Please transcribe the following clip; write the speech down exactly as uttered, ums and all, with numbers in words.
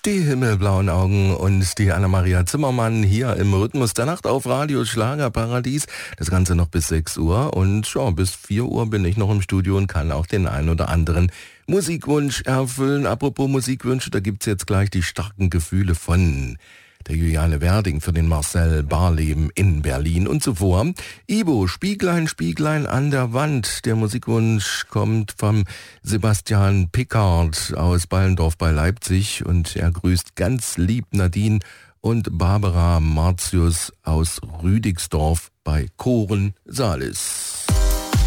Die himmelblauen Augen und die Anna-Maria Zimmermann hier im Rhythmus der Nacht auf Radio Schlagerparadies. Das Ganze noch bis sechs Uhr und ja, bis vier Uhr bin ich noch im Studio und kann auch den einen oder anderen Musikwunsch erfüllen. Apropos Musikwünsche, da gibt's jetzt gleich die starken Gefühle von der Juliane Werding für den Marcel Barleben in Berlin. Und zuvor Ibo, Spieglein, Spieglein an der Wand. Der Musikwunsch kommt vom Sebastian Pickard aus Ballendorf bei Leipzig und er grüßt ganz lieb Nadine und Barbara Martius aus Rüdigsdorf bei Koren Salis.